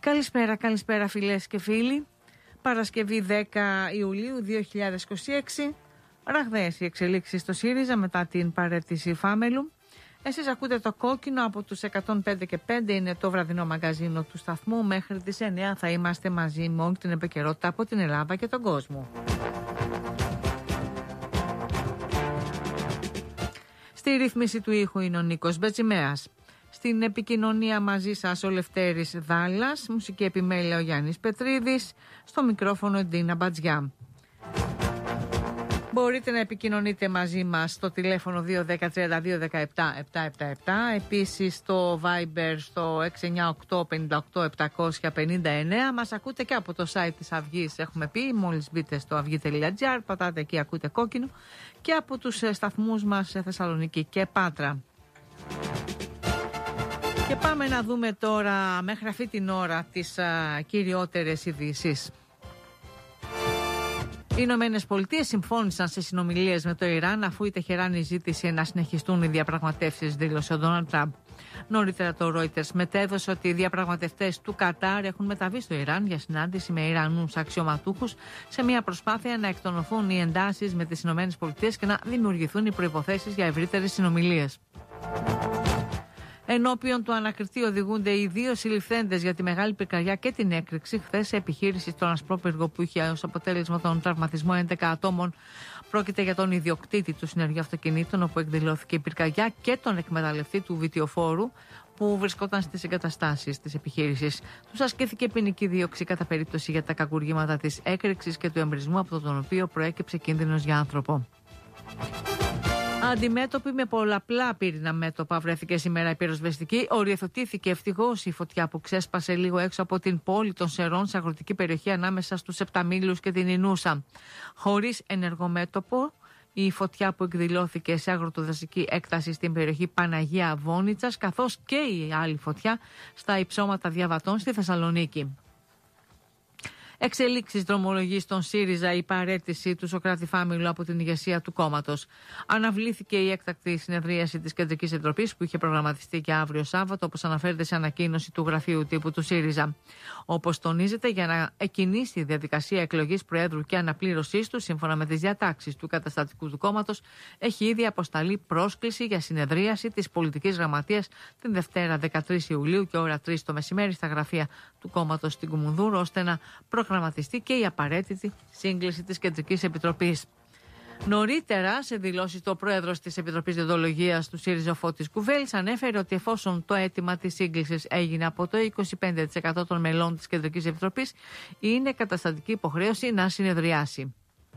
Καλησπέρα φιλές και φίλοι. Παρασκευή 10 Ιουλίου 2026. Ραγδαίες οι εξελίξεις στο ΣΥΡΙΖΑ μετά την παραίτηση Φάμελου. Εσείς ακούτε το κόκκινο από τους 105 και 5, είναι το βραδινό μαγκαζίνο του σταθμού. Μέχρι τις 9 θα είμαστε μαζί με όλη την επικαιρότητα από την Ελλάδα και τον κόσμο. Στη ρύθμιση του ήχου είναι ο Νίκος Μπετζημέας. Στην επικοινωνία μαζί σας ο Λευτέρης Δάλλας, μουσική επιμέλεια ο Γιάννης Πετρίδης, στο μικρόφωνο η Ντίνα Μπατζιά. Μπορείτε να επικοινωνείτε μαζί μας στο τηλέφωνο 210-32-17-777, επίσης στο Viber στο 698-58-759. Μας ακούτε και από το site της Αυγής, έχουμε πει, μόλις μπείτε στο αυγή.gr, πατάτε εκεί, ακούτε κόκκινο, και από τους σταθμούς μας σε Θεσσαλονίκη και Πάτρα. Και πάμε να δούμε τώρα μέχρι αυτή την ώρα τις κυριότερες ειδήσεις. Οι Ηνωμένες Πολιτείες συμφώνησαν σε συνομιλίες με το Ιράν αφού η Τεχεράνη ζήτησε να συνεχιστούν οι διαπραγματεύσεις, δήλωσε ο Ντόναλντ Τραμπ. Νωρίτερα το Reuters μετέδωσε ότι οι διαπραγματευτές του Κατάρ έχουν μεταβεί στο Ιράν για συνάντηση με Ιρανούς αξιωματούχους σε μια προσπάθεια να εκτονωθούν οι εντάσεις με τις Ηνωμένες Πολιτείες και να δημιουργηθούν οι προϋποθέσεις για ευρύτερες συνομιλίες. Ενώπιον του ανακριτή οδηγούνται οι δύο συλληφθέντες για τη μεγάλη πυρκαγιά και την έκρηξη χθες σε επιχείρηση στον Ασπρόπυργο που είχε ως αποτέλεσμα τον τραυματισμό 11 ατόμων. Πρόκειται για τον ιδιοκτήτη του συνεργείου αυτοκινήτων όπου εκδηλώθηκε η πυρκαγιά και τον εκμεταλλευτή του βιτιοφόρου που βρισκόταν στις εγκαταστάσεις της επιχείρησης. Τους ασκήθηκε ποινική δίωξη κατά περίπτωση για τα κακουργήματα της έκρηξης και του εμπρισμού από τον οποίο προέκυψε κίνδυνος για άνθρωπο. Αντιμέτωπη με πολλαπλά πύρινα μέτωπα βρέθηκε σήμερα η πυροσβεστική. Οριοθετήθηκε ευτυχώς η φωτιά που ξέσπασε λίγο έξω από την πόλη των Σερών σε αγροτική περιοχή ανάμεσα στους Επταμήλους και την Ινούσα. Χωρίς ενεργομέτωπο, η φωτιά που εκδηλώθηκε σε αγροτοδασική έκταση στην περιοχή Παναγία Βόνιτσας, καθώς και η άλλη φωτιά στα υψώματα Διαβατών στη Θεσσαλονίκη. Εξελίξεις δρομολογεί στον ΣΥΡΙΖΑ η παραίτηση του Σωκράτη Φάμελου από την ηγεσία του κόμματος. Αναβλήθηκε η έκτακτη συνεδρίαση της Κεντρικής Επιτροπής που είχε προγραμματιστεί για αύριο Σάββατο, όπως αναφέρεται σε ανακοίνωση του γραφείου τύπου του ΣΥΡΙΖΑ. Όπως τονίζεται, για να εκκινήσει η διαδικασία εκλογής Προέδρου και αναπλήρωσής του, σύμφωνα με τις διατάξεις του καταστατικού του κόμματος, έχει ήδη αποσταλεί πρόσκληση για συνεδρίαση της πολιτικής γραμματείας την Δευτέρα 13 Ιουλίου και ώρα 3 το μεσημέρι στα γραφεία του κόμματος στην Κουμουνδούρου, ώστε να προγραμματιστεί και η απαραίτητη σύγκληση της Κεντρικής Επιτροπής. Νωρίτερα, σε δηλώσεις, το πρόεδρος της Επιτροπής Διοντολογίας του ΣΥΡΙΖΑ, Φώτης Κουβέλης, ανέφερε ότι εφόσον το αίτημα της σύγκλησης έγινε από το 25% των μελών της Κεντρικής Επιτροπής, είναι καταστατική υποχρέωση να συνεδριάσει.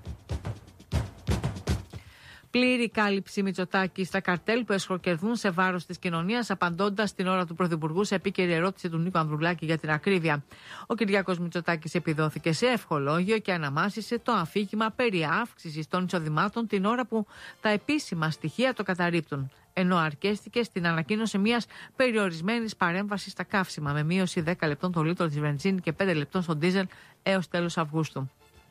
Πλήρη κάλυψη Μητσοτάκη στα καρτέλ που εσχροκερδούν σε βάρος της κοινωνίας, απαντώντας στην ώρα του Πρωθυπουργού σε επίκαιρη ερώτηση του Νίκου Ανδρουλάκη για την ακρίβεια. Ο Κυριάκος Μητσοτάκης επιδόθηκε σε ευχολόγιο και αναμάσισε το αφήγημα περί αύξησης των εισοδημάτων την ώρα που τα επίσημα στοιχεία το καταρρίπτουν. Ενώ αρκέστηκε στην ανακοίνωση μιας περιορισμένης παρέμβασης στα καύσιμα, με μείωση 10 λεπτών το λίτρο της βενζίνη και 5 λεπτών στον ντίζελ έως τέλος Αυγούστου.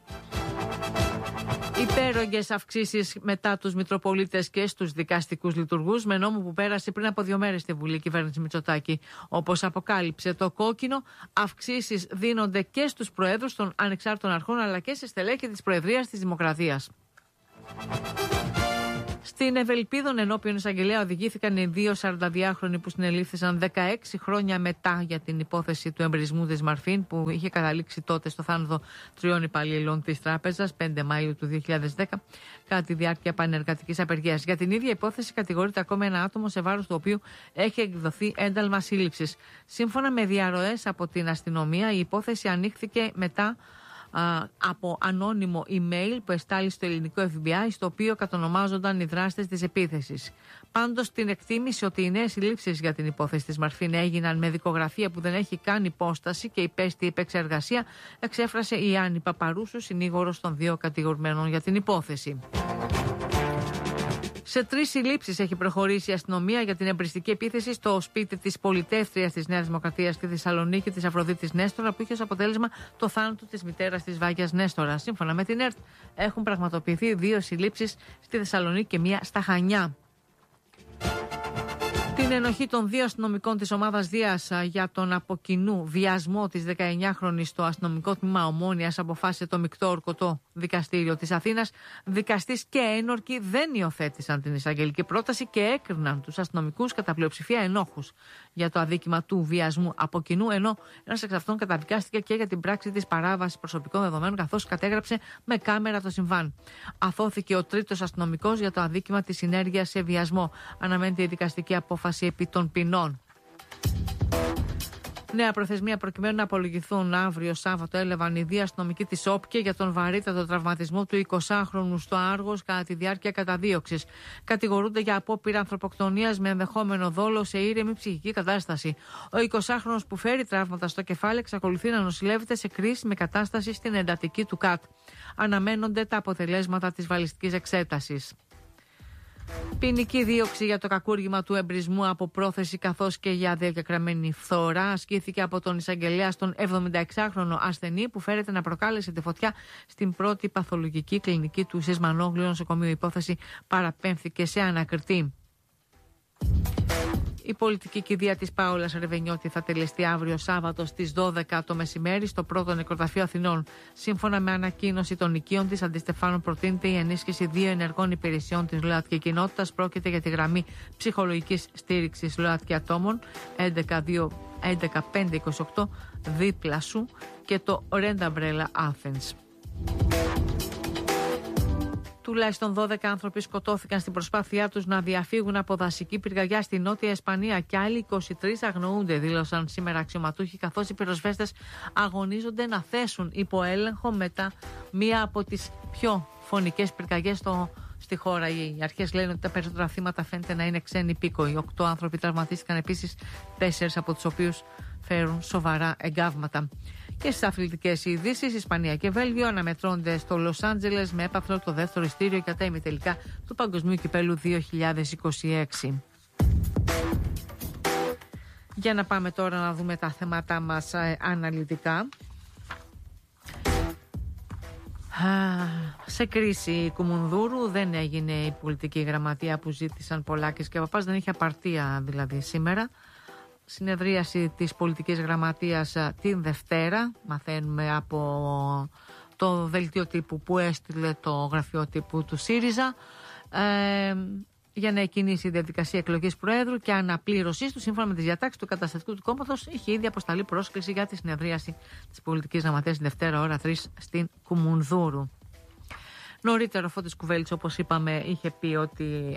Υπέρογγες αυξήσεις μετά τους Μητροπολίτες και στους δικαστικούς λειτουργούς με νόμο που πέρασε πριν από 2 μέρες στη Βουλή κυβέρνηση Μητσοτάκη. Όπως αποκάλυψε το κόκκινο, αυξήσεις δίνονται και στους προέδρους των ανεξάρτητων αρχών αλλά και σε στελέχη της Προεδρίας της Δημοκρατίας. Στην Ευελπίδων ενώπιον εισαγγελέα οδηγήθηκαν οι δύο 42χρονοι που συνελήφθησαν 16 χρόνια μετά για την υπόθεση του εμπρισμού της Μαρφίν που είχε καταλήξει τότε στο θάνατο 3 υπαλλήλων της τράπεζας 5 Μαΐου του 2010 κατά τη διάρκεια πανεργατικής απεργίας. Για την ίδια υπόθεση κατηγορείται ακόμα ένα άτομο σε βάρος του οποίου έχει εκδοθεί ένταλμα σύλληψης. Σύμφωνα με διαρροές από την αστυνομία, η υπόθεση ανοίχθηκε μετά από ανώνυμο email που εστάλει στο ελληνικό FBI, στο οποίο κατονομάζονταν οι δράστες της επίθεσης. Πάντως, την εκτίμηση ότι οι νέες συλλήψεις για την υπόθεση της Μαρφίν έγιναν με δικογραφία που δεν έχει καν υπόσταση και υπέστη επεξεργασία, εξέφρασε η Άννη Παπαρούσου, συνήγορος των δύο κατηγορουμένων για την υπόθεση. Σε 3 συλλήψεις έχει προχωρήσει η αστυνομία για την εμπριστική επίθεση στο σπίτι της πολιτεύτριας της Νέας Δημοκρατίας στη Θεσσαλονίκη, της Αφροδίτης Νέστορα, που είχε ως αποτέλεσμα το θάνατο της μητέρας της Βάγιας Νέστορα. Σύμφωνα με την ΕΡΤ, έχουν πραγματοποιηθεί 2 συλλήψεις στη Θεσσαλονίκη και 1 στα Χανιά. Την ενοχή των δύο αστυνομικών της ομάδας Δίας για τον από κοινού βιασμό της 19χρονης στο αστυνομικό τμήμα Ομόνοιας αποφάσισε το Μεικτό Ορκωτό Δικαστήριο της Αθήνας. Δικαστής και ένορκοι δεν υιοθέτησαν την εισαγγελική πρόταση και έκριναν τους αστυνομικούς κατά πλειοψηφία ενόχους για το αδίκημα του βιασμού από κοινού, ενώ ένας εξ αυτών καταδικάστηκε και για την πράξη της παράβασης προσωπικών δεδομένων, καθώς κατέγραψε με κάμερα το συμβάν. Αθώθηκε ο τρίτος αστυνομικός για το αδίκημα της συνέργειας σε βιασμό. Αναμένεται η δικαστική απόφαση επί των ποινών. Νέα προθεσμία προκειμένου να απολογηθούν αύριο Σάββατο έλαβαν οι δύο αστυνομικοί της ΟΠΚΕ για τον βαρύτατο τραυματισμό του 20χρονου στο Άργος κατά τη διάρκεια καταδίωξης. Κατηγορούνται για απόπειρα ανθρωποκτονίας με ενδεχόμενο δόλο σε ήρεμη ψυχική κατάσταση. Ο 20χρονος που φέρει τραύματα στο κεφάλι εξακολουθεί να νοσηλεύεται σε κρίσιμη κατάσταση στην εντατική του ΚΑΤ. Αναμένονται τα αποτελέσματα της βαλιστικής εξέτασης. Ποινική δίωξη για το κακούργημα του εμπρισμού από πρόθεση καθώς και για διακεκραμένη φθορά ασκήθηκε από τον εισαγγελέα στον 76χρονο ασθενή που φέρεται να προκάλεσε τη φωτιά στην πρώτη παθολογική κλινική του Σισμανόγλου νοσοκομείου. Η υπόθεση παραπέμφθηκε σε ανακριτή. Η πολιτική κηδεία της Πάολας Ρεβενιώτη θα τελεστεί αύριο Σάββατο στις 12 το μεσημέρι στο πρώτο νεκροταφείο Αθηνών. Σύμφωνα με ανακοίνωση των οικείων της, Αντιστεφάνου προτείνεται η ενίσχυση 2 ενεργών υπηρεσιών της ΛΟΑΤΚΙ κοινότητας. Πρόκειται για τη γραμμή ψυχολογικής στήριξης ΛΟΑΤΚΙ ατόμων 11-528 δίπλα σου και το Rent Umbrella Athens. Τουλάχιστον 12 άνθρωποι σκοτώθηκαν στην προσπάθειά τους να διαφύγουν από δασική πυρκαγιά στη Νότια Ισπανία και άλλοι 23 αγνοούνται, δήλωσαν σήμερα αξιωματούχοι, καθώς οι πυροσβέστες αγωνίζονται να θέσουν υπό έλεγχο μετά μία από τις πιο φωνικές πυρκαγιές στη χώρα. Οι αρχές λένε ότι τα περισσότερα θύματα φαίνεται να είναι ξένοι υπήκοοι. 8 άνθρωποι τραυματίστηκαν επίσης, 4 από τους οποίους φέρουν σοβαρά εγκάβματα. Και στις αθλητικές ειδήσεις, Ισπανία και Βέλγιο αναμετρώνται στο Λος Άντζελες με έπαθλο το δεύτερο ειστήριο για τα ημιτελικά του Παγκοσμίου Κυπέλλου 2026. Για να πάμε τώρα να δούμε τα θέματα μας αναλυτικά. Σε κρίση Κουμουνδούρου δεν έγινε η πολιτική γραμματεία που ζήτησαν Πολάκης και Παπάς, δεν είχε απαρτία δηλαδή σήμερα. Συνεδρίαση της πολιτικής γραμματείας την Δευτέρα, μαθαίνουμε από το δελτίο τύπου που έστειλε το γραφείο τύπου του ΣΥΡΙΖΑ, για να εκκινήσει η διαδικασία εκλογής Προέδρου και αναπλήρωσής του σύμφωνα με τις διατάξεις του καταστατικού του κόμματος. Είχε ήδη αποσταλεί πρόσκληση για τη συνεδρίαση της πολιτικής γραμματείας την Δευτέρα ώρα 3 στην Κουμουνδούρου. Νωρίτερα ο Φώτης Κουβέλης, όπως είπαμε, είχε πει ότι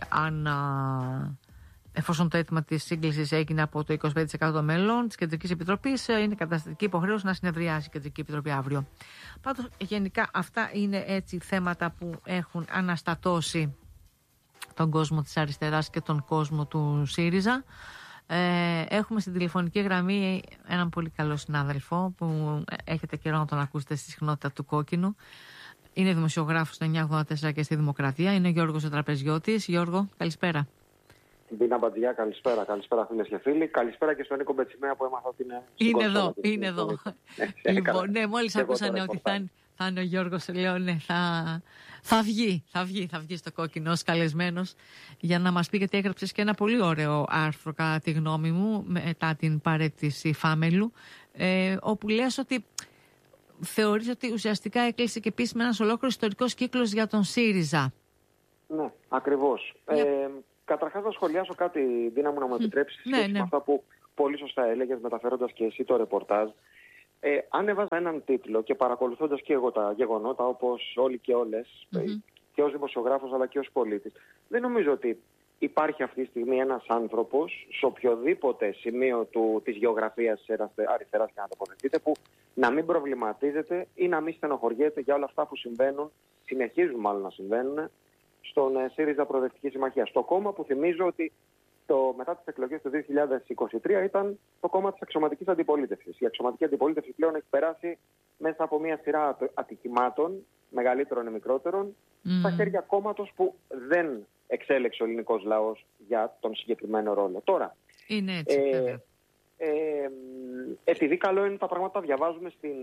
εφόσον το αίτημα της σύγκλησης έγινε από το 25% των μέλων της Κεντρικής Επιτροπής, είναι καταστατική υποχρέωση να συνεδριάσει η Κεντρική Επιτροπή αύριο. Πάντως, γενικά αυτά είναι έτσι θέματα που έχουν αναστατώσει τον κόσμο της αριστεράς και τον κόσμο του ΣΥΡΙΖΑ. Έχουμε στην τηλεφωνική γραμμή έναν πολύ καλό συνάδελφο που έχετε καιρό να τον ακούσετε στη συχνότητα του Κόκκινου. Είναι δημοσιογράφος στο 984 και στη Δημοκρατία. Είναι ο Γιώργος ο Τραπεζιώτης. Γιώργο, καλησπέρα. Μπίνα Μπατζιά, καλησπέρα. Καλησπέρα, φίλες και φίλοι. Καλησπέρα και στον Νίκο Μπετσιμέα που έμαθα ότι είναι εδώ. Λοιπόν, ναι, μόλις ακούσανε ότι θα είναι ο Γιώργος, λέω ναι, θα βγει στο Κόκκινο ως καλεσμένος για να μας πει, γιατί έγραψες και ένα πολύ ωραίο άρθρο κατά τη γνώμη μου μετά την παρέτηση Φάμελου, όπου λες ότι θεωρείς ότι ουσιαστικά έκλεισε και επίσης με ένας ολόκληρος ιστορικός κύκλος για τον ΣΥΡΙΖΑ. Ναι, ακριβώς. Καταρχάς να σχολιάσω κάτι, Δίνα μου, να μου επιτρέψεις, με αυτά που πολύ σωστά έλεγες μεταφέροντας και εσύ το ρεπορτάζ. Αν έβαζα έναν τίτλο και παρακολουθώντας και εγώ τα γεγονότα, όπως όλοι και όλες, και ως δημοσιογράφος αλλά και ως πολίτης, δεν νομίζω ότι υπάρχει αυτή τη στιγμή ένας άνθρωπος σε οποιοδήποτε σημείο της γεωγραφίας της αριστεράς, και να τοποθετείτε, που να μην προβληματίζεται ή να μην στενοχωριέται για όλα αυτά που συμβαίνουν, συνεχίζουν μάλλον να συμβαίνουν, στον ΣΥΡΙΖΑ Προοδευτική Συμμαχία. Στο κόμμα που θυμίζω ότι μετά τις εκλογές του 2023 ήταν το κόμμα της αξιωματικής αντιπολίτευσης. Η αξιωματική αντιπολίτευση πλέον έχει περάσει μέσα από μια σειρά ατυχημάτων, μεγαλύτερων ή μικρότερων, στα χέρια κόμματος που δεν εξέλεξε ο ελληνικός λαός για τον συγκεκριμένο ρόλο. Τώρα, είναι έτσι, επειδή καλό είναι τα πράγματα να διαβάζουμε στην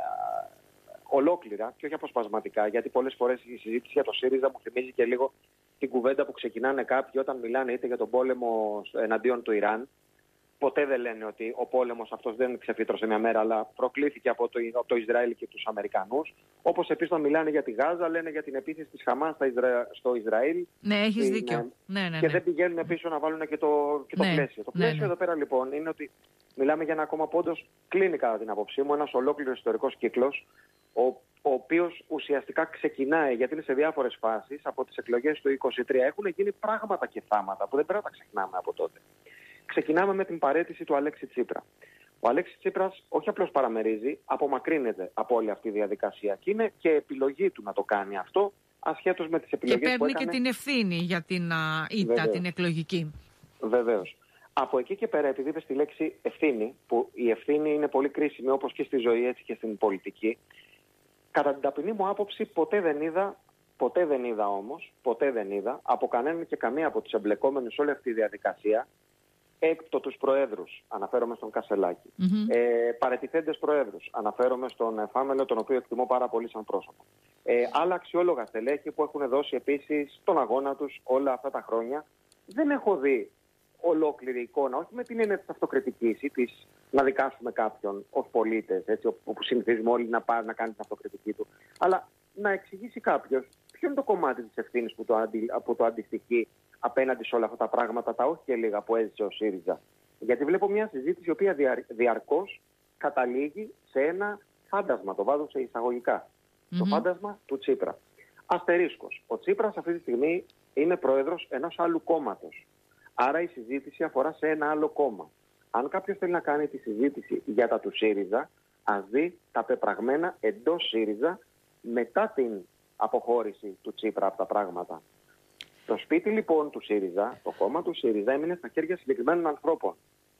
ολόκληρα και όχι αποσπασματικά, γιατί πολλές φορές η συζήτηση για το ΣΥΡΙΖΑ μου θυμίζει και λίγο την κουβέντα που ξεκινάνε κάποιοι όταν μιλάνε είτε για τον πόλεμο εναντίον του Ιράν. Ποτέ δεν λένε ότι ο πόλεμος αυτός δεν ξεφύτρωσε μια μέρα, αλλά προκλήθηκε από το Ισραήλ και τους Αμερικανούς. Όπως επίσης όταν μιλάνε για τη Γάζα, λένε για την επίθεση της Χαμάς στο Ισραήλ. Ναι, έχεις δίκιο. Και δεν πηγαίνουν πίσω να βάλουν και το πλαίσιο. Το πλαίσιο εδώ πέρα λοιπόν είναι ότι μιλάμε για ένα ακόμα πόντος, κλείνει κατά την άποψή μου, ένας ολόκληρος ιστορικός κύκλος, ο οποίος ουσιαστικά ξεκινάει, γιατί είναι σε διάφορες φάσεις, από τις εκλογές του 2023 έχουν γίνει πράγματα και θάματα που δεν πρέπει να τα ξεχνάμε από τότε. Ξεκινάμε με την παραίτηση του Αλέξη Τσίπρα. Ο Αλέξης Τσίπρας όχι απλώς παραμερίζει, απομακρύνεται από όλη αυτή τη διαδικασία και είναι και επιλογή του να το κάνει αυτό, ασχέτως με τις επιλογές που έκανε. Και παίρνει και την ευθύνη για την ήττα, την εκλογική. Βεβαίως. Από εκεί και πέρα, επειδή είπες τη λέξη ευθύνη, που η ευθύνη είναι πολύ κρίσιμη όπως και στη ζωή έτσι και στην πολιτική, κατά την ταπεινή μου άποψη ποτέ δεν είδα από κανέναν και καμία από τους εμπλεκόμενους σε όλη αυτή τη διαδικασία έκτοτους προέδρους, αναφέρομαι στον Κασελάκη, παραιτηθέντες προέδρους, αναφέρομαι στον Φάμελο, τον οποίο εκτιμώ πάρα πολύ σαν πρόσωπο. Άλλα αξιόλογα στελέχη που έχουν δώσει επίσης τον αγώνα τους όλα αυτά τα χρόνια. Δεν έχω δει ολόκληρη εικόνα, όχι με την έννοια της αυτοκριτικής ή της να δικάσουμε κάποιον ως πολίτες, έτσι, όπου συνηθίζουμε όλοι να κάνει την αυτοκριτική του, αλλά να εξηγήσει κάποιος ποιο είναι το κομμάτι της ευθύνης που το αντιστοιχεί απέναντι σε όλα αυτά τα πράγματα, τα όχι και λίγα που έζησε ο ΣΥΡΙΖΑ. Γιατί βλέπω μια συζήτηση η οποία διαρκώς καταλήγει σε ένα φάντασμα, το βάζω σε εισαγωγικά. Το φάντασμα του Τσίπρα. Αστερίσκος. Ο Τσίπρας αυτή τη στιγμή είναι πρόεδρος ενός άλλου κόμματος. Άρα η συζήτηση αφορά σε ένα άλλο κόμμα. Αν κάποιος θέλει να κάνει τη συζήτηση για τα του ΣΥΡΙΖΑ, ας δει τα πεπραγμένα εντός ΣΥΡΙΖΑ μετά την αποχώρηση του Τσίπρα από τα πράγματα. Το σπίτι λοιπόν του ΣΥΡΙΖΑ, το κόμμα του ΣΥΡΙΖΑ, έμεινε στα χέρια συγκεκριμένων ανθρώπων.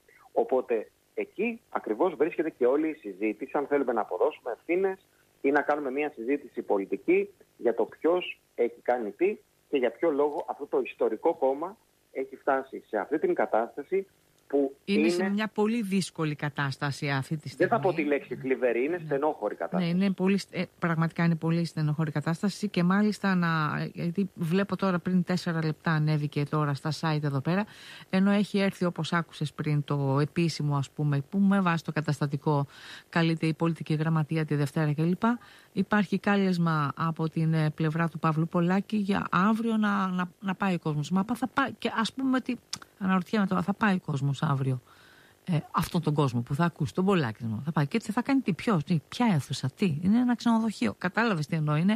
Οπότε εκεί ακριβώς βρίσκεται και όλη η συζήτηση, αν θέλουμε να αποδώσουμε ευθύνες ή να κάνουμε μια συζήτηση πολιτική για το ποιος έχει κάνει τι και για ποιο λόγο αυτό το ιστορικό κόμμα έχει φτάσει σε αυτή την κατάσταση που είναι σε μια πολύ δύσκολη κατάσταση αυτή τη στιγμή. Δεν θα πω τη λέξη θλιβερή, είναι στενόχωρη κατάσταση. Ναι, πραγματικά είναι πολύ στενόχωρη κατάσταση και μάλιστα γιατί βλέπω τώρα πριν 4 λεπτά ανέβηκε τώρα στα site εδώ πέρα, ενώ έχει έρθει όπως άκουσες πριν το επίσημο ας πούμε, που με βάση το καταστατικό καλείται η πολιτική γραμματεία τη Δευτέρα κλπ. Υπάρχει κάλεσμα από την πλευρά του Παύλου Πολάκη για αύριο να πάει ο κόσμος. Μα θα πάει και ας πούμε ότι αναρωτιέμαι τώρα, θα πάει ο κόσμος αύριο αυτόν τον κόσμο που θα ακούσει, τον Πολάκη θα πάει και θα κάνει ποια αίθουσα, τι, είναι ένα ξενοδοχείο. Κατάλαβες τι εννοώ,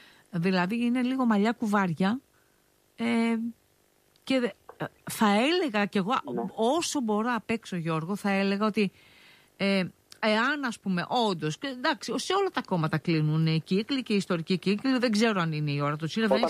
δηλαδή είναι λίγο μαλλιά κουβάρια και θα έλεγα κι εγώ όσο μπορώ απ' έξω Γιώργο θα έλεγα ότι εάν ας πούμε όντως, εντάξει, σε όλα τα κόμματα κλείνουν οι κύκλοι και οι ιστορικοί κύκλοι, δεν ξέρω αν είναι η ώρα του.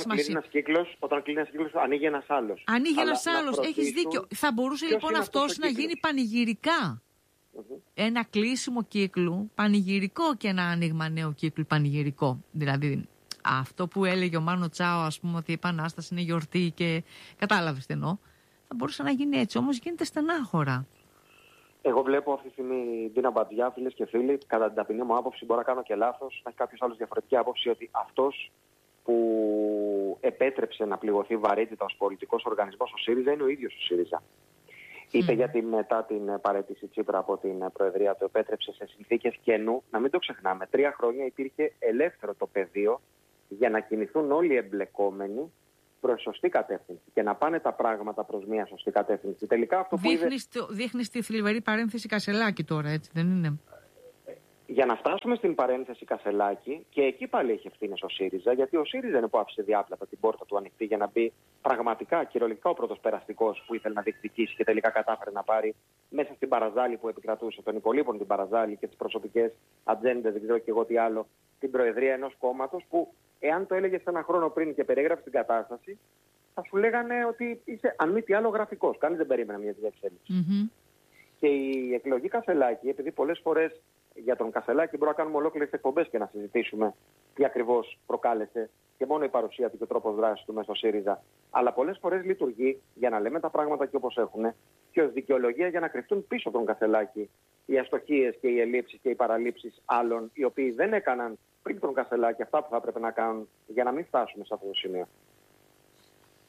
Όταν κλείνει ένας κύκλος, ανοίγει ένας άλλος. Ανοίγει ένας άλλος, έχεις δίκιο. Θα μπορούσε λοιπόν αυτός να γίνει πανηγυρικά. Ένα κλείσιμο κύκλου, πανηγυρικό και ένα άνοιγμα νέου κύκλου πανηγυρικό. Δηλαδή αυτό που έλεγε ο Μάνο Τσάο, ας πούμε, ότι η Επανάσταση είναι γιορτή και κατάλαβες τι εννοώ. Θα μπορούσε να γίνει έτσι, όμως γίνεται στενάχωρα. Εγώ βλέπω αυτή τη στιγμή Ντίνα Μπατζιά, φίλες και φίλοι, κατά την ταπεινή μου άποψη, μπορώ να κάνω και λάθος, να έχει κάποιος άλλος διαφορετική άποψη, ότι αυτός που επέτρεψε να πληγωθεί βαρύτητα ως πολιτικός οργανισμός ο ΣΥΡΙΖΑ είναι ο ίδιος ο ΣΥΡΙΖΑ. Είτε γιατί μετά την παραίτηση Τσίπρα από την Προεδρία του επέτρεψε σε συνθήκες κενού, να μην το ξεχνάμε, 3 χρόνια υπήρχε ελεύθερο το πεδίο για να κινηθούν όλοι οι εμπλεκόμενοι προς σωστή κατεύθυνση και να πάνε τα πράγματα προς μια σωστή κατεύθυνση. Τελικά αυτό που δείχνεις τη θλιβερή παρένθεση Κασελάκη τώρα, έτσι δεν είναι? Για να φτάσουμε στην παρένθεση Κασελάκη, και εκεί πάλι έχει ευθύνες ο ΣΥΡΙΖΑ, γιατί ο ΣΥΡΙΖΑ είναι που άφησε διάπλατα την πόρτα του ανοιχτή για να μπει πραγματικά κυριολεκτικά ο πρώτος περαστικός που ήθελε να διεκδικήσει και τελικά κατάφερε να πάρει μέσα στην παραζάλη που επικρατούσε, των υπολείπων την παραζάλη και τις προσωπικές ατζέντες, δεν ξέρω και εγώ τι άλλο, την προεδρία ενός κόμματος που, εάν το έλεγες ένα χρόνο πριν και περιέγραψε την κατάσταση, θα σου λέγανε ότι είσαι, αν μη τι άλλο, γραφικός. Κανείς δεν περίμενε μια τέτοια εξέλιξη. Και η εκλογή Κασελάκη, επειδή πολλές φορές για τον Κασελάκη μπορούμε να κάνουμε ολόκληρες εκπομπές και να συζητήσουμε τι ακριβώς προκάλεσε και μόνο η παρουσία του και ο τρόπος δράσης του μέσα στο ΣΥΡΙΖΑ. Αλλά πολλές φορές λειτουργεί για να λέμε τα πράγματα και όπως έχουν και ως δικαιολογία για να κρυφτούν πίσω τον Κασελάκη οι αστοχίες και οι ελλείψεις και οι παραλήψεις άλλων, οι οποίοι δεν έκαναν πριν τον Κασελάκη αυτά που θα έπρεπε να κάνουν για να μην φτάσουμε σε αυτό το σημείο.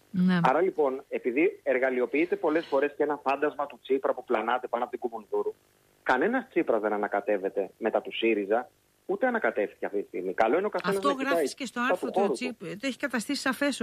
Ναι. Άρα λοιπόν, επειδή εργαλειοποιείται πολλές φορές και ένα φάντασμα του Τσίπρα που πλανάται πάνω από την Κουμουνδούρου, κανένας Τσίπρας δεν ανακατεύεται μετά του ΣΥΡΙΖΑ, ούτε ανακατεύτηκε αυτή τη στιγμή. Καλό είναι ο καθένας. Αυτό γράφει και στο άρθρο του Τσίπρα. Το έχει καταστήσει σαφές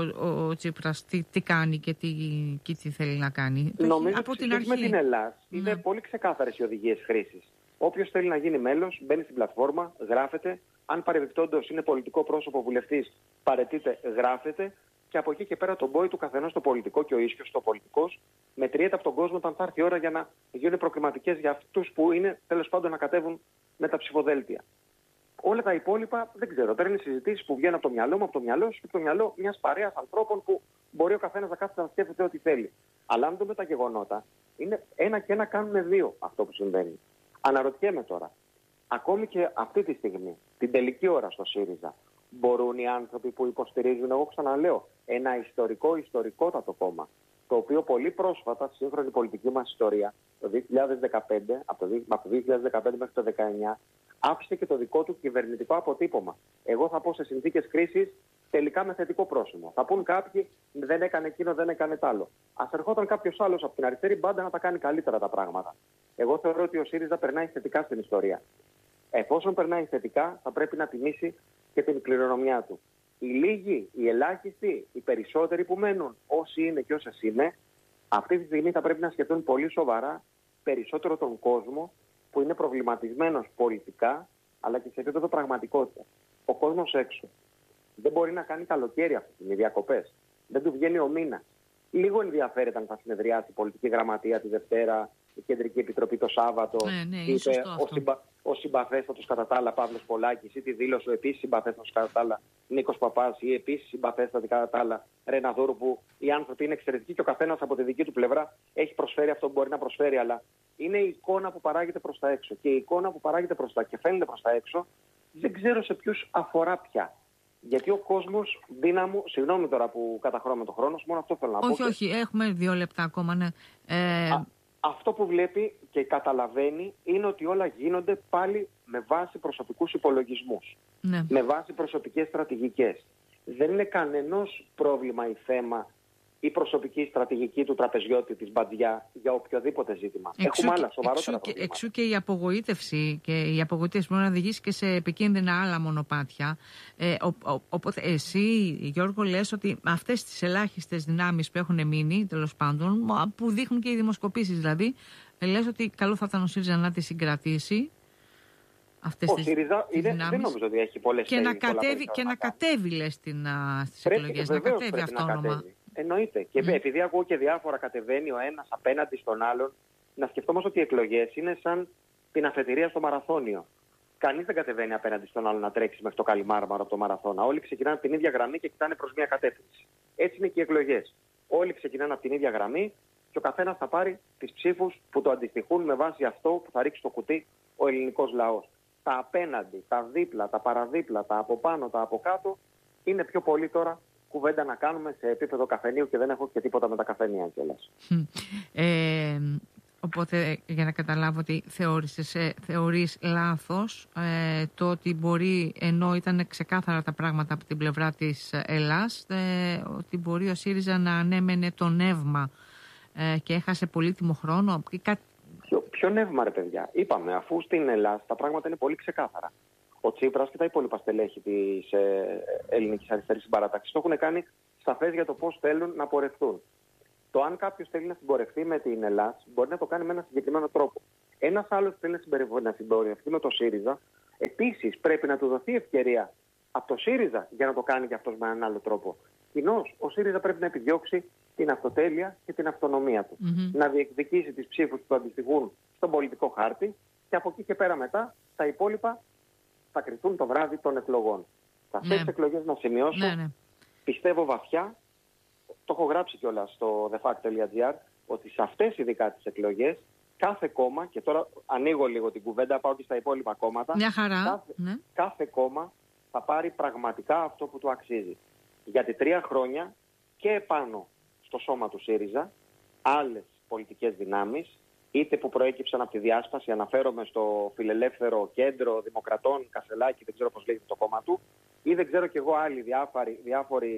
ο Τσίπρας τι κάνει και τι θέλει να κάνει. Νομίζω από ότι την αρχή. Με την Ελλάδα είναι πολύ ξεκάθαρες οι οδηγίες χρήσης. Όποιος θέλει να γίνει μέλος, μπαίνει στην πλατφόρμα, γράφεται. Αν παρεμπιπτόντως είναι πολιτικό πρόσωπο βουλευτής, παραιτείται, γράφεται. Και από εκεί και πέρα τον πόη του καθενός στο πολιτικό και ο ίσιος στο πολιτικός μετριέται από τον κόσμο όταν θα έρθει η ώρα για να γίνουν προκριματικές για αυτούς που είναι τέλος πάντων να κατέβουν με τα ψηφοδέλτια. Όλα τα υπόλοιπα δεν ξέρω. Τώρα είναι συζητήσεις που βγαίνουν από το μυαλό μου, από το μυαλό σου και από το μυαλό μιας παρέας ανθρώπων που μπορεί ο καθένας να κάθεται να σκέφτεται ό,τι θέλει. Αλλά αν δούμε τα γεγονότα, είναι ένα και ένα κάνουν δύο αυτό που συμβαίνει. Αναρωτιέμαι τώρα, ακόμη και αυτή τη στιγμή, την τελική ώρα στο ΣΥΡΙΖΑ, μπορούν οι άνθρωποι που υποστηρίζουν, εγώ ξαναλέω, ένα ιστορικότατο κόμμα, το οποίο πολύ πρόσφατα, στη σύγχρονη πολιτική μας ιστορία, το 2015, από το 2015 μέχρι το 2019, άφησε και το δικό του κυβερνητικό αποτύπωμα. Εγώ θα πω σε συνθήκες κρίσης, τελικά με θετικό πρόσημο. Θα πούν κάποιοι, δεν έκανε εκείνο, δεν έκανε τ' άλλο. Ας ερχόταν κάποιος άλλος από την αριστερή μπάντα να τα κάνει καλύτερα τα πράγματα. Εγώ θεωρώ ότι ο ΣΥΡΙΖΑ περνάει θετικά στην ιστορία. Εφόσον περνάει θετικά, θα πρέπει να τιμήσει και την κληρονομιά του. Οι λίγοι, οι ελάχιστοι, οι περισσότεροι που μένουν, όσοι είναι και όσες είναι, αυτή τη στιγμή θα πρέπει να σκεφτούν πολύ σοβαρά περισσότερο τον κόσμο που είναι προβληματισμένος πολιτικά, αλλά και σε επίπεδο πραγματικότητα. Ο κόσμος έξω δεν μπορεί να κάνει καλοκαίρι αυτή τη στιγμή, διακοπές. Δεν του βγαίνει ο μήνας. Λίγο ενδιαφέρεται αν θα συνεδριάσει η πολιτική γραμματεία τη Δευτέρα, η Κεντρική Επιτροπή το Σάββατο. Είπε ο συμπαθέστατος κατά τα άλλα Παύλος Πολάκης, ή τη δήλωσε ο επίσης συμπαθέστατος κατά τα άλλα Νίκος Παπάς, ή επίσης συμπαθέστατη κατά τα άλλα Ρένα Δούρου, που οι άνθρωποι είναι εξαιρετικοί και ο καθένας από τη δική του πλευρά έχει προσφέρει αυτό που μπορεί να προσφέρει. Αλλά είναι η εικόνα που παράγεται προς τα έξω. Και η εικόνα που παράγεται προς τα και φαίνεται προς τα έξω, δεν ξέρω σε ποιους αφορά πια. Γιατί ο κόσμος, δύναμου, συγγνώμη τώρα που καταχρώμε το χρόνο, μόνο αυτό θέλω να πω. Όχι, έχουμε 2 λεπτά ακόμα, ναι. Αυτό που βλέπει και καταλαβαίνει είναι ότι όλα γίνονται πάλι με βάση προσωπικούς υπολογισμούς. Ναι. Με βάση προσωπικές στρατηγικές. Δεν είναι κανενός πρόβλημα ή θέμα η προσωπική στρατηγική του τραπεζιώτη της Μπαντζιά για οποιοδήποτε ζήτημα. Έχουμε άλλα σοβαρότερα προβλήματα. Εξού και η απογοήτευση. Και η απογοήτευση μπορεί να οδηγήσει και σε επικίνδυνα άλλα μονοπάτια. Οπότε εσύ, Γιώργο, λες ότι αυτές τις ελάχιστες δυνάμεις που έχουν μείνει, τέλος πάντων, που δείχνουν και οι δημοσκοπήσεις δηλαδή, λες ότι καλό θα ήταν ο ΣΥΡΙΖΑ να τη συγκρατήσει. Ο ΣΥΡΙΖΑ δεν νομίζω ότι έχει πολλές και να κατέβει, λες, στις εκλογές. Να κατέβει αυτόνομα. Εννοείται. Και επειδή ακούω και διάφορα κατεβαίνει ο ένας απέναντι στον άλλον, να σκεφτόμαστε ότι οι εκλογές είναι σαν την αφετηρία στο μαραθώνιο. Κανείς δεν κατεβαίνει απέναντι στον άλλον να τρέξει μέχρι το Καλιμάρμαρο από το μαραθώνα. Όλοι ξεκινάνε από την ίδια γραμμή και κοιτάνε προς μια κατεύθυνση. Έτσι είναι και οι εκλογές. Όλοι ξεκινάνε από την ίδια γραμμή και ο καθένας θα πάρει τις ψήφους που το αντιστοιχούν με βάση αυτό που θα ρίξει στο κουτί ο ελληνικός λαός. Τα απέναντι, τα δίπλα, τα παραδίπλα, τα από πάνω, τα από κάτω είναι πιο πολύ τώρα κουβέντα να κάνουμε σε επίπεδο καφενείου και δεν έχω και τίποτα με τα καφενεία κιόλας. Οπότε για να καταλάβω ότι θεωρείς λάθος το ότι μπορεί, ενώ ήταν ξεκάθαρα τα πράγματα από την πλευρά της Ελλάς, ότι μπορεί ο ΣΥΡΙΖΑ να ανέμενε το νεύμα και έχασε πολύτιμο χρόνο. Ποιο νεύμα, ρε παιδιά? Είπαμε, αφού στην Ελλάδα τα πράγματα είναι πολύ ξεκάθαρα. Ο Τσίπρας και τα υπόλοιπα στελέχη της ελληνικής αριστερής συμπαράταξης το έχουν κάνει σαφές για το πώς θέλουν να πορευτούν. Το αν κάποιος θέλει να συμπορευτεί με την Ελλάδα μπορεί να το κάνει με ένα συγκεκριμένο τρόπο. Ένας άλλος θέλει να συμπορευτεί με το ΣΥΡΙΖΑ, επίσης πρέπει να του δοθεί ευκαιρία από το ΣΥΡΙΖΑ για να το κάνει και αυτός με έναν άλλο τρόπο. Κοινώς, ο ΣΥΡΙΖΑ πρέπει να επιδιώξει την αυτοτέλεια και την αυτονομία του. Να διεκδικήσει τις ψήφους που του αντιστοιχούν στον πολιτικό χάρτη και από εκεί και πέρα μετά τα υπόλοιπα θα κριθούν το βράδυ των εκλογών. Σε αυτές τις εκλογές να σημειώσω, πιστεύω βαθιά, το έχω γράψει κιόλας στο thefact.gr, ότι σε αυτές ειδικά τις εκλογές κάθε κόμμα, και τώρα ανοίγω λίγο την κουβέντα, πάω και στα υπόλοιπα κόμματα, κάθε κόμμα θα πάρει πραγματικά αυτό που του αξίζει. Γιατί 3 χρόνια και επάνω στο σώμα του ΣΥΡΙΖΑ, άλλες πολιτικές δυνάμεις, είτε που προέκυψαν από τη διάσπαση, αναφέρομαι στο Φιλελεύθερο Κέντρο Δημοκρατών, Κασελάκη, δεν ξέρω πώς λέγεται το κόμμα του, ή δεν ξέρω κι εγώ άλλοι διάφοροι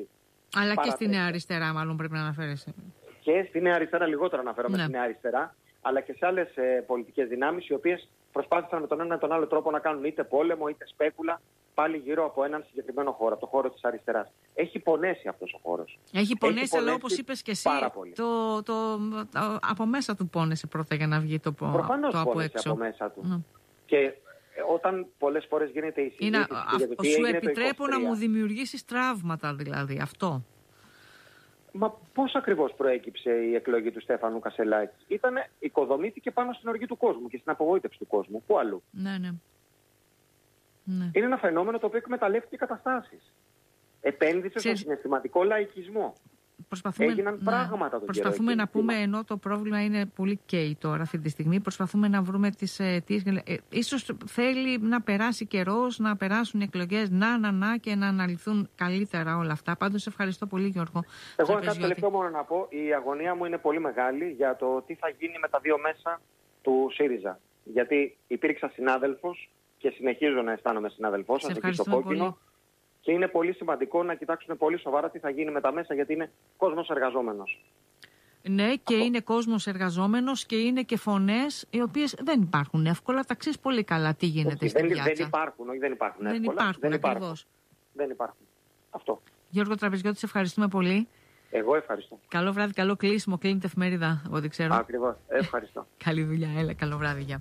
Αλλά και στη Νέα Αριστερά, μάλλον πρέπει να αναφέρεσαι. Και στη Νέα Αριστερά, λιγότερο αναφέρομαι στη Νέα Αριστερά, αλλά και σε άλλες πολιτικές δυνάμεις, οι οποίες προσπάθησαν με τον ένα ή τον άλλο τρόπο να κάνουν είτε πόλεμο είτε σπέκουλα πάλι γύρω από έναν συγκεκριμένο χώρο, από το χώρο της αριστεράς. Έχει πονέσει αυτός ο χώρος. Έχει πονέσει, αλλά όπως είπες και εσύ, από μέσα του πόνεσε πρώτα για να βγει το από έξω. Προφανώς πόνεσε από μέσα του. Και όταν πολλές φορές γίνεται η συζήτηση... Σου επιτρέπω να μου δημιουργήσεις τραύματα, δηλαδή, αυτό. Μα πώς ακριβώς προέκυψε η εκλογή του Στέφανου Κασελάκη? Οικοδομήθηκε πάνω στην οργή του κόσμου και στην απογοήτευση του κόσμου. Πού αλλού? Ναι. Είναι ένα φαινόμενο το οποίο εκμεταλλεύτηκε καταστάσεις. Επένδυσε στον συναισθηματικό λαϊκισμό. Έγιναν πράγματα τον Προσπαθούμε να πούμε, ενώ το πρόβλημα είναι πολύ καίει τώρα αυτή τη στιγμή, προσπαθούμε να βρούμε τις αιτίες. Ίσως θέλει να περάσει καιρός, να περάσουν οι εκλογές, και να αναλυθούν καλύτερα όλα αυτά. Πάντως ευχαριστώ πολύ, Γιώργο. Εγώ κάτι τελευταίο μόνο να πω. Η αγωνία μου είναι πολύ μεγάλη για το τι θα γίνει με τα δύο μέσα του ΣΥΡΙΖΑ. Γιατί υπήρξα συνάδελφος και συνεχίζω να αισθάνομαι συνάδελφός σας εκεί στο κόκκινο. Πολύ. Και είναι πολύ σημαντικό να κοιτάξουν πολύ σοβαρά τι θα γίνει με τα μέσα, γιατί είναι κόσμος εργαζόμενος. Ναι, και είναι κόσμος εργαζόμενος και είναι και φωνές οι οποίες δεν υπάρχουν εύκολα. Τα ξέρεις πολύ καλά τι γίνεται στην πιάτσα. Δεν υπάρχουν εύκολα. Δεν υπάρχουν. Δεν υπάρχουν. Αυτό. Γιώργο Τραπεζιώτη, σε ευχαριστούμε πολύ. Εγώ ευχαριστώ. Καλό βράδυ, καλό κλείσιμο. Κλείνεται εφημερίδα, από ό,τι ξέρω. Ακριβώς. Ευχαριστώ. Καλή δουλειά. Έλα, καλό βράδυ. Γεια.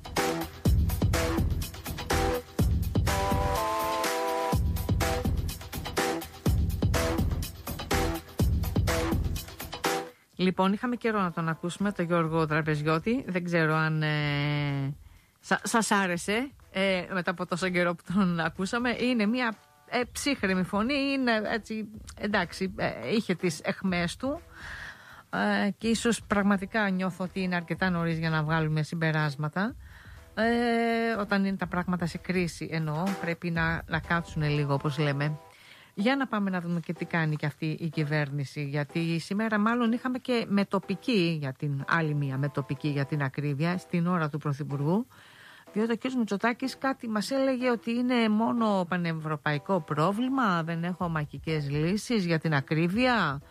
Λοιπόν, είχαμε καιρό να τον ακούσουμε, τον Γιώργο Τραπεζιώτη. Δεν ξέρω αν σας άρεσε μετά από τόσο καιρό που τον ακούσαμε. Είναι μια ψύχρεμη φωνή, είναι έτσι, εντάξει, είχε τις αιχμές του και ίσως πραγματικά νιώθω ότι είναι αρκετά νωρίς για να βγάλουμε συμπεράσματα. Όταν είναι τα πράγματα σε κρίση εννοώ, πρέπει να κάτσουν λίγο, όπως λέμε. Για να πάμε να δούμε και τι κάνει και αυτή η κυβέρνηση, γιατί σήμερα μάλλον είχαμε και μετοπική, για την άλλη μία μετοπική για την ακρίβεια, στην ώρα του Πρωθυπουργού, διότι ο κ. Μητσοτάκης κάτι μας έλεγε ότι είναι μόνο πανευρωπαϊκό πρόβλημα, δεν έχω μαγικές λύσεις για την ακρίβεια.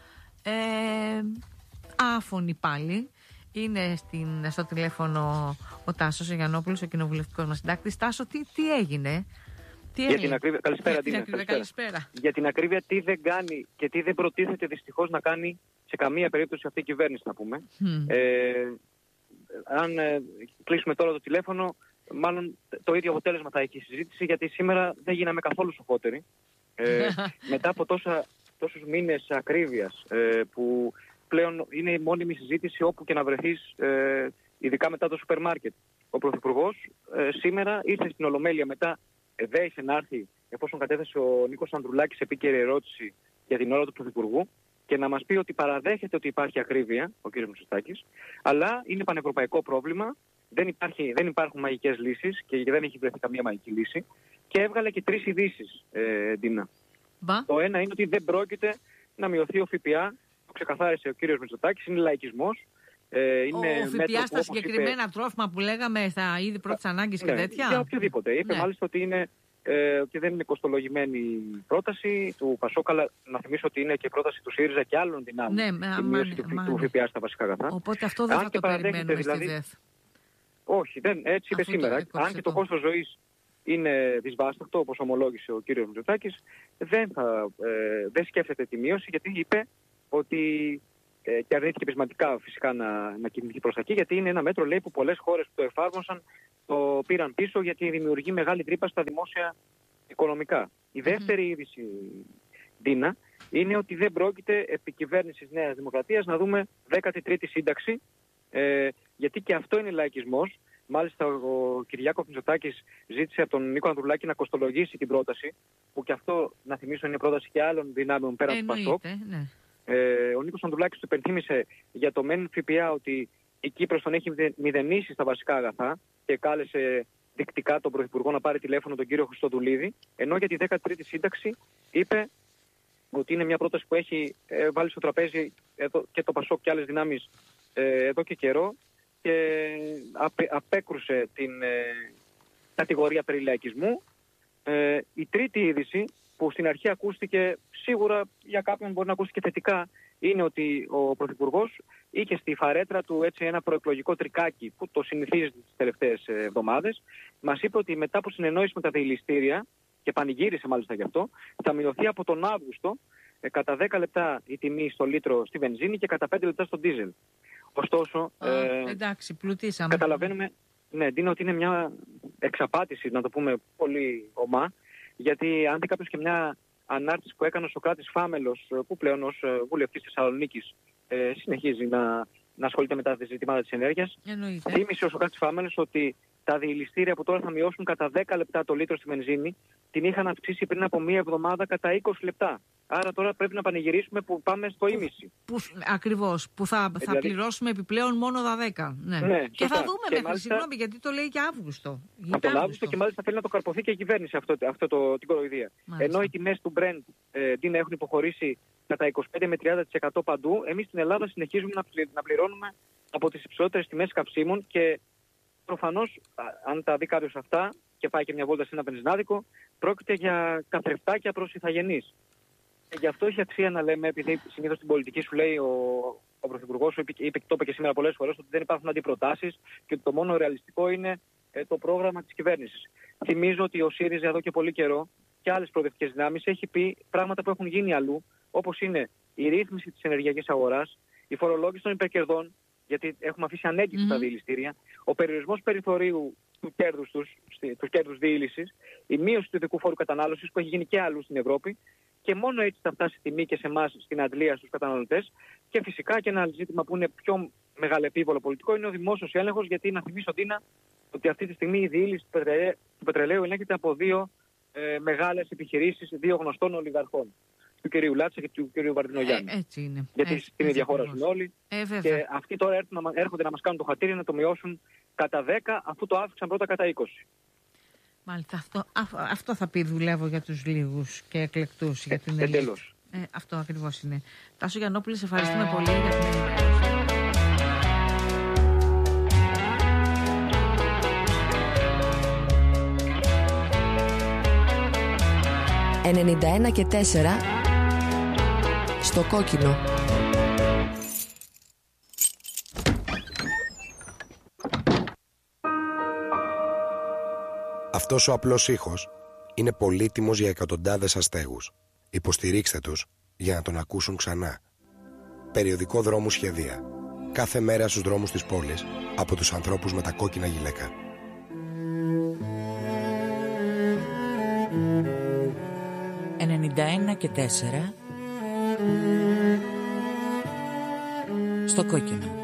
Άφωνη πάλι. Είναι στο τηλέφωνο ο Τάσος ο Γιαννόπουλος, ο κοινοβουλευτικός μας συντάκτης. Τάσο, τι έγινε? Για την ακρίβεια, καλησπέρα. Καλησπέρα. Για την ακρίβεια, τι δεν κάνει και τι δεν προτίθεται δυστυχώς να κάνει σε καμία περίπτωση αυτή η κυβέρνηση, να πούμε. Αν κλείσουμε τώρα το τηλέφωνο, μάλλον το ίδιο αποτέλεσμα θα έχει η συζήτηση, γιατί σήμερα δεν γίναμε καθόλου σοφότεροι. Μετά από τόσους μήνες ακρίβειας, που πλέον είναι η μόνιμη συζήτηση όπου και να βρεθείς, ειδικά μετά το σούπερ μάρκετ. Ο Πρωθυπουργός σήμερα ήρθε στην Ολομέλεια μετά. Δέησε να έρθει, εφόσον κατέθεσε ο Νίκος Ανδρουλάκης επίκαιρη ερώτηση για την ώρα του Πρωθυπουργού, και να μας πει ότι παραδέχεται ότι υπάρχει ακρίβεια, ο κ. Μητσοτάκης, αλλά είναι πανευρωπαϊκό πρόβλημα, δεν υπάρχουν μαγικές λύσεις και δεν έχει βρεθεί καμία μαγική λύση, και έβγαλε και 3 ειδήσεις, Ντίνα. Το ένα είναι ότι δεν πρόκειται να μειωθεί ο ΦΠΑ, το ξεκαθάρισε ο κ. Μητσοτάκης, είναι λαϊκισμός. Ο ΦΠΑ στα συγκεκριμένα τρόφιμα που λέγαμε, στα είδη πρώτης ανάγκης και τέτοια. Για οποιοδήποτε. Είπε μάλιστα ότι ότι δεν είναι κοστολογημένη πρόταση του Πασόκ, αλλά να θυμίσω ότι είναι και πρόταση του ΣΥΡΙΖΑ και άλλων δυνάμεων. Η μείωση του ΦΠΑ στα βασικά αγαθά. Οπότε αυτό δεν θα το περιμένουμε δηλαδή, στη ΔΕΘ. Όχι, έτσι είπε σήμερα. Αν και το κόστος ζωής είναι δυσβάσταχτο, όπως ομολόγησε ο κ. Μητσοτάκης, δεν σκέφτεται τη μείωση, γιατί είπε ότι. Και αρνήθηκε πεισματικά φυσικά να κινηθεί προς τα εκεί, γιατί είναι ένα μέτρο, λέει, που πολλές χώρες που το εφάρμοσαν το πήραν πίσω, γιατί δημιουργεί μεγάλη τρύπα στα δημόσια οικονομικά. Η δεύτερη είδηση, Ντίνα, είναι ότι δεν πρόκειται επί κυβέρνησης Νέας Δημοκρατίας να δούμε 13η σύνταξη, γιατί και αυτό είναι λαϊκισμός. Μάλιστα ο Κυριάκος Μητσοτάκης ζήτησε από τον Νίκο Ανδρουλάκη να κοστολογήσει την πρόταση, που και αυτό, να θυμίσω, είναι πρόταση και άλλων δυνάμεων πέραν του Πασόκ. Ναι. Ο Νίκος Ανδρουλάκης του υπενθύμησε για το μεν ΦΠΑ ότι η Κύπρος τον έχει μηδενίσει στα βασικά αγαθά και κάλεσε δεικτικά τον Πρωθυπουργό να πάρει τηλέφωνο τον κύριο Χριστοδουλίδη, ενώ για τη 13η σύνταξη είπε ότι είναι μια πρόταση που έχει βάλει στο τραπέζι και το Πασόκ και άλλες δυνάμεις εδώ και καιρό, και απέκρουσε την κατηγορία περί λαϊκισμού. Η τρίτη είδηση που στην αρχή ακούστηκε, σίγουρα για κάποιον μπορεί να ακούστηκε θετικά, είναι ότι ο Πρωθυπουργός είχε στη φαρέτρα του έτσι ένα προεκλογικό τρικάκι που το συνηθίζει τις τελευταίες εβδομάδες. Μας είπε ότι μετά από συνεννόηση με τα διελιστήρια, και πανηγύρισε μάλιστα γι' αυτό, θα μειωθεί από τον Αύγουστο κατά 10 λεπτά η τιμή στο λίτρο στη βενζίνη και κατά 5 λεπτά στο ντίζελ. Ωστόσο, εντάξει, πλουτίσαμε. Καταλαβαίνουμε, ναι, Ντίνα, ότι είναι μια εξαπάτηση, να το πούμε πολύ ομά, γιατί αν δει κάποιος και μια ανάρτηση που έκανε ο Σωκράτης Φάμελος, που πλέον ως βουλευτής της Θεσσαλονίκης συνεχίζει να ασχολείται με τα ζητήματα της ενέργειας, θύμισε ο Σωκράτης Φάμελος ότι τα διελιστήρια που τώρα θα μειώσουν κατά 10 λεπτά το λίτρο στη βενζίνη την είχαν αυξήσει πριν από μία εβδομάδα κατά 20 λεπτά. Άρα τώρα πρέπει να πανηγυρίσουμε που πάμε στο ίμιση. Ακριβώς, που θα δηλαδή, πληρώσουμε επιπλέον μόνο τα 10. Ναι. Ναι, και θα δούμε μέχρι, μάλιστα, συγγνώμη, γιατί το λέει και Αύγουστο. Από τον Αύγουστο και μάλιστα θέλει να το καρποθεί και η κυβέρνηση την κοροϊδία. Ενώ οι τιμές του Brent έχουν υποχωρήσει κατά 25 με 30% παντού, εμείς στην Ελλάδα συνεχίζουμε να πληρώνουμε από τις υψηλότερες τιμές καυσίμων και προφανώς, αν τα δει κάποιος αυτά και πάει και μια βόλτα σε ένα βενζινάδικο, πρόκειται για καθρεφτάκια προς ηθαγενείς. Και γι' αυτό έχει αξία να λέμε, επειδή συνήθως στην πολιτική σου λέει ο Πρωθυπουργός, το είπε και σήμερα πολλές φορές, ότι δεν υπάρχουν αντιπροτάσεις και ότι το μόνο ρεαλιστικό είναι το πρόγραμμα της κυβέρνησης. Θυμίζω ότι ο ΣΥΡΙΖΑ εδώ και πολύ καιρό και άλλες προοδευτικές δυνάμεις έχει πει πράγματα που έχουν γίνει αλλού, όπως είναι η ρύθμιση της ενεργειακής αγοράς, η φορολόγηση των υπερκερδών, γιατί έχουμε αφήσει ανέγκυτα τα διελιστήρια, ο περιορισμός περιθωρίου του κέρδους διήλυσης, η μείωση του ειδικού φόρου κατανάλωσης που έχει γίνει και αλλού στην Ευρώπη, και μόνο έτσι θα φτάσει η τιμή και σε εμάς στην αντλία στους καταναλωτές. Και φυσικά και ένα ζήτημα που είναι πιο μεγαλεπίβολο πολιτικό είναι ο δημόσιος έλεγχος, γιατί να θυμίσω, Ντίνα, ότι αυτή τη στιγμή η διήλυση του πετρελαίου ελέγχεται από δύο μεγάλες επιχειρήσεις, δύο γνωστών ολιγαρχών, του κυρίου Λάτσα και του κυρίου Βαρδινογιάννη. Έτσι είναι. Γιατί στην ίδια χώρα ζουν όλοι. Και αυτοί τώρα έρχονται να μας κάνουν το χατήρι να το μειώσουν κατά 10, αφού το αύξησαν πρώτα κατά 20. Μάλιστα, αυτό θα πει δουλεύω για τους λίγους και εκλεκτούς για την Ελλάδα. Αυτό ακριβώς είναι. Τάσο Γιαννόπουλε, σε ευχαριστούμε πολύ για την ενημέρωση. 91 και 4 στο κόκκινο. Αυτός ο απλός ήχος είναι πολύτιμος για εκατοντάδες αστέγους. Υποστηρίξτε τους για να τον ακούσουν ξανά. Περιοδικό Δρόμου Σχεδία. Κάθε μέρα στους δρόμους της πόλης από τους ανθρώπους με τα κόκκινα γυλαίκα. «91 και 4 στο κόκκινο».